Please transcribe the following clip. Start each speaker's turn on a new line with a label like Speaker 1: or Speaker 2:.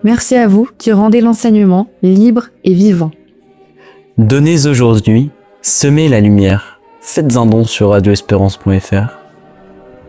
Speaker 1: Merci à vous qui rendez l'enseignement libre et vivant.
Speaker 2: Donnez aujourd'hui, semez la lumière. Faites un don sur radioespérance.fr.